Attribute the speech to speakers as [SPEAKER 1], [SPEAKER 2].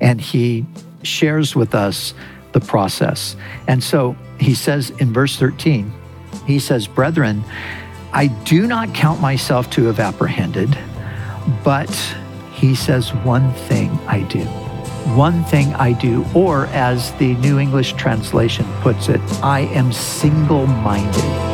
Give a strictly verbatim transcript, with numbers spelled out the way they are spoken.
[SPEAKER 1] and he shares with us the process. And so he says in verse thirteen, he says, "Brethren, I do not count myself to have apprehended, but," he says, "one thing I do. One thing I do," or as the New English Translation puts it, "I am single-minded."